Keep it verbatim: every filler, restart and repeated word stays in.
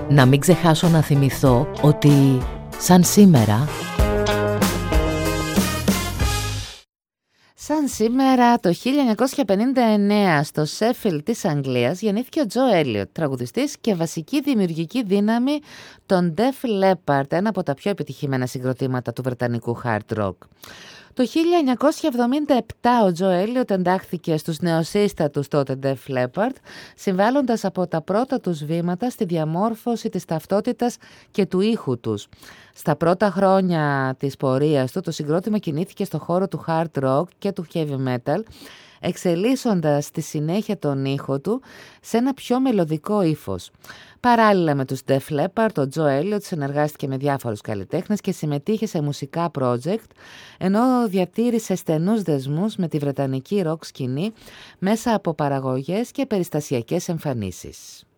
Να μην ξεχάσω να θυμηθώ ότι σαν σήμερα... Σαν σήμερα το χίλια εννιακόσια πενήντα εννέα στο Σέφιλντ της Αγγλίας γεννήθηκε ο Τζο Έλιοτ, τραγουδιστής και βασική δημιουργική δύναμη των Def Leppard, ένα από τα πιο επιτυχημένα συγκροτήματα του βρετανικού hard rock. Το χίλια εννιακόσια εβδομήντα επτά ο Τζο Έλιοτ εντάχθηκε στους νεοσύστατους τότε Def Leppard, συμβάλλοντας από τα πρώτα τους βήματα στη διαμόρφωση της ταυτότητας και του ήχου τους. Στα πρώτα χρόνια της πορείας του, το συγκρότημα κινήθηκε στο χώρο του hard rock και του heavy metal, εξελίσσοντας στη συνέχεια τον ήχο του σε ένα πιο μελωδικό ύφος. Παράλληλα με τους Def Leppard, ο Τζο Έλιοτ συνεργάστηκε με διάφορους καλλιτέχνες και συμμετείχε σε μουσικά project, ενώ διατήρησε στενούς δεσμούς με τη βρετανική rock σκηνή μέσα από παραγωγές και περιστασιακές εμφανίσεις.